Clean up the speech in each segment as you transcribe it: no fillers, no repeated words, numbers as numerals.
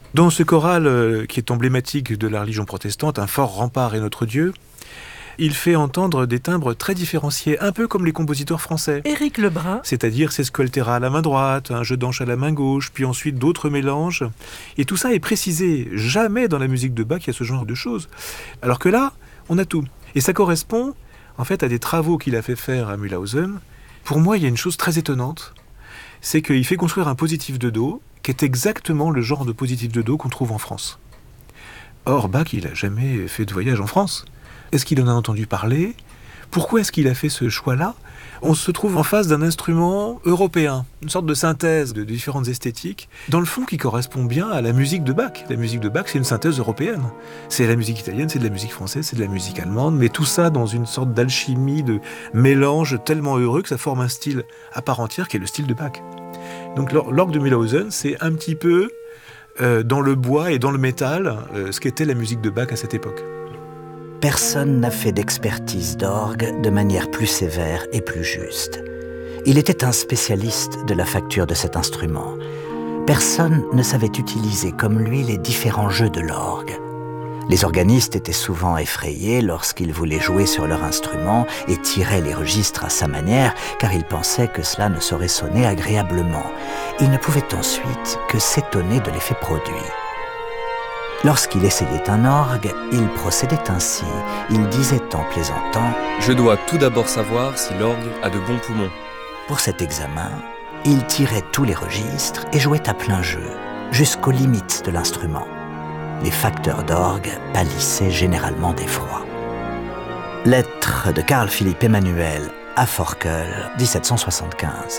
Dans ce choral qui est emblématique de la religion protestante, un fort rempart est notre Dieu, il fait entendre des timbres très différenciés, un peu comme les compositeurs français. Éric Lebrun. C'est-à-dire sesqualtera à la main droite, un jeu d'anche à la main gauche, puis ensuite d'autres mélanges. Et tout ça est précisé. Jamais dans la musique de Bach il y a ce genre de choses. Alors que là, on a tout. Et ça correspond en fait à des travaux qu'il a fait faire à Mühlhausen. Pour moi, il y a une chose très étonnante, c'est qu'il fait construire un positif de Do qui est exactement le genre de positif de Do qu'on trouve en France. Or, Bach, il n'a jamais fait de voyage en France. Est-ce qu'il en a entendu parler ? Pourquoi est-ce qu'il a fait ce choix-là ? On se trouve en face d'un instrument européen, une sorte de synthèse de différentes esthétiques, dans le fond qui correspond bien à la musique de Bach. La musique de Bach, c'est une synthèse européenne. C'est la musique italienne, c'est de la musique française, c'est de la musique allemande, mais tout ça dans une sorte d'alchimie, de mélange tellement heureux que ça forme un style à part entière qui est le style de Bach. Donc l'orgue de Mühlhausen, c'est un petit peu dans le bois et dans le métal ce qu'était la musique de Bach à cette époque. Personne n'a fait d'expertise d'orgue de manière plus sévère et plus juste. Il était un spécialiste de la facture de cet instrument. Personne ne savait utiliser comme lui les différents jeux de l'orgue. Les organistes étaient souvent effrayés lorsqu'ils voulaient jouer sur leur instrument et tiraient les registres à sa manière, car ils pensaient que cela ne saurait sonner agréablement. Ils ne pouvaient ensuite que s'étonner de l'effet produit. Lorsqu'il essayait un orgue, il procédait ainsi. Il disait en plaisantant « Je dois tout d'abord savoir si l'orgue a de bons poumons. » Pour cet examen, il tirait tous les registres et jouait à plein jeu, jusqu'aux limites de l'instrument. Les facteurs d'orgue pâlissaient généralement d'effroi. Lettre de Carl Philipp Emanuel à Forkel, 1775.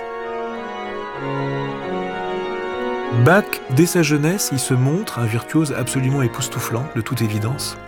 Bach, dès sa jeunesse, il se montre un virtuose absolument époustouflant, de toute évidence.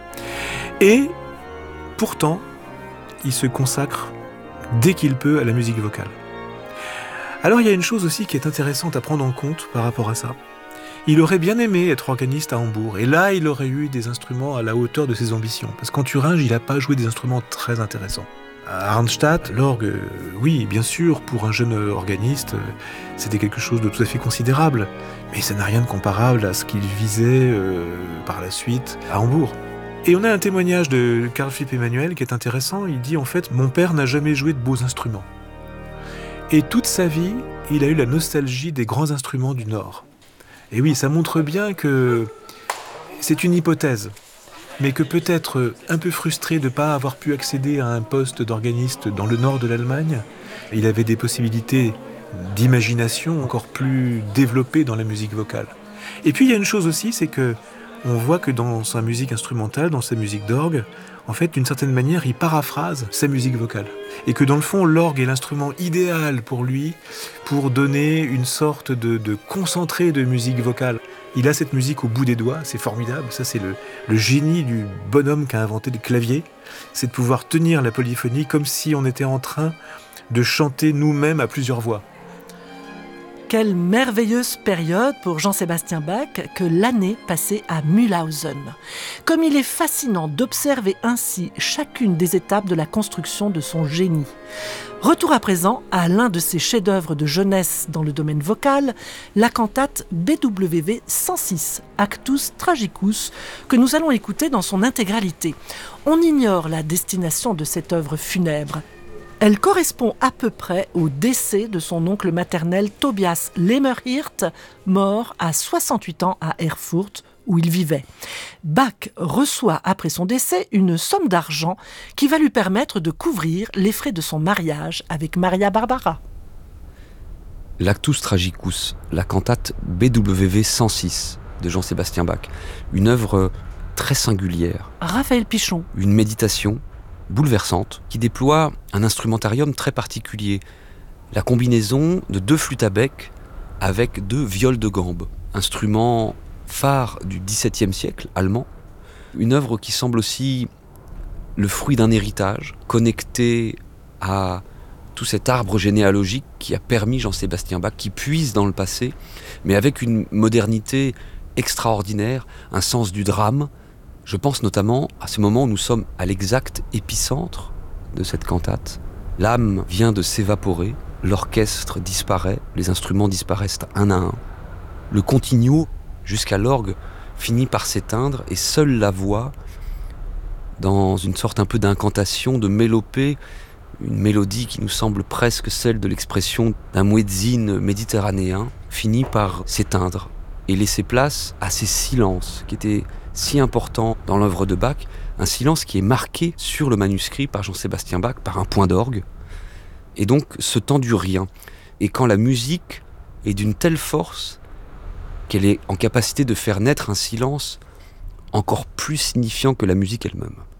Et pourtant, il se consacre dès qu'il peut à la musique vocale. Alors il y a une chose aussi qui est intéressante à prendre en compte par rapport à ça. Il aurait bien aimé être organiste à Hambourg, et là il aurait eu des instruments à la hauteur de ses ambitions, parce qu'en Thuringe, il n'a pas joué des instruments très intéressants. À Arnstadt, l'orgue, oui, bien sûr, pour un jeune organiste, c'était quelque chose de tout à fait considérable, mais ça n'a rien de comparable à ce qu'il visait par la suite à Hambourg. Et on a un témoignage de Carl Philipp Emanuel qui est intéressant. Il dit en fait « Mon père n'a jamais joué de beaux instruments. » Et toute sa vie, il a eu la nostalgie des grands instruments du Nord. Et oui, ça montre bien que c'est une hypothèse, mais que peut-être un peu frustré de ne pas avoir pu accéder à un poste d'organiste dans le nord de l'Allemagne, il avait des possibilités d'imagination encore plus développées dans la musique vocale. Et puis il y a une chose aussi, c'est que on voit que dans sa musique instrumentale, dans sa musique d'orgue, en fait, d'une certaine manière, il paraphrase sa musique vocale. Et que dans le fond, l'orgue est l'instrument idéal pour lui, pour donner une sorte de concentré de musique vocale. Il a cette musique au bout des doigts, c'est formidable. Ça, c'est le génie du bonhomme qui a inventé le clavier. C'est de pouvoir tenir la polyphonie comme si on était en train de chanter nous-mêmes à plusieurs voix. Quelle merveilleuse période pour Jean-Sébastien Bach que l'année passée à Mühlhausen. Comme il est fascinant d'observer ainsi chacune des étapes de la construction de son génie. Retour à présent à l'un de ses chefs-d'œuvre de jeunesse dans le domaine vocal, la cantate BWV 106, Actus Tragicus, que nous allons écouter dans son intégralité. On ignore la destination de cette œuvre funèbre. Elle correspond à peu près au décès de son oncle maternel Tobias Lämmerhirt, mort à 68 ans à Erfurt, où il vivait. Bach reçoit après son décès une somme d'argent qui va lui permettre de couvrir les frais de son mariage avec Maria Barbara. L'Actus Tragicus, la cantate BWV 106 de Jean-Sébastien Bach. Une œuvre très singulière. Raphaël Pichon. Une méditation bouleversante, qui déploie un instrumentarium très particulier. La combinaison de 2 flûtes à bec avec 2 viols de gambe, instrument phare du XVIIe siècle allemand. Une œuvre qui semble aussi le fruit d'un héritage, connecté à tout cet arbre généalogique qui a permis Jean-Sébastien Bach, qui puise dans le passé, mais avec une modernité extraordinaire, un sens du drame. Je pense notamment à ce moment où nous sommes à l'exact épicentre de cette cantate. L'âme vient de s'évaporer, l'orchestre disparaît, les instruments disparaissent un à un. Le continuo jusqu'à l'orgue, finit par s'éteindre et seule la voix, dans une sorte un peu d'incantation, de mélopée, une mélodie qui nous semble presque celle de l'expression d'un muezzin méditerranéen, finit par s'éteindre et laisser place à ces silences qui étaient si importants dans l'œuvre de Bach, un silence qui est marqué sur le manuscrit par Jean-Sébastien Bach par un point d'orgue, et donc ce temps du rien. Et quand la musique est d'une telle force qu'elle est en capacité de faire naître un silence encore plus signifiant que la musique elle-même.